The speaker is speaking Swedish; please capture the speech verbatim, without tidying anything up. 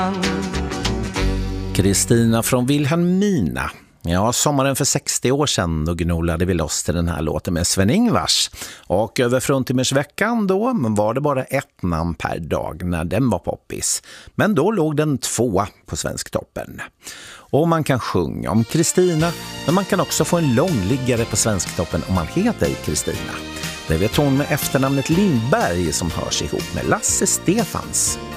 Kristina från Vilhelmina. Ja, sommaren för sextio år sedan då gnolade vi loss till den här låten med Sven-Ingvars. Och över fruntimmersveckan då var det bara ett namn per dag när den var poppis. Men då låg den tvåa på Svensktoppen. Och man kan sjunga om Kristina, men man kan också få en långliggare på Svensktoppen om man heter Kristina. Det vet hon med efternamnet Lindberg som hörs ihop med Lasse Stefans.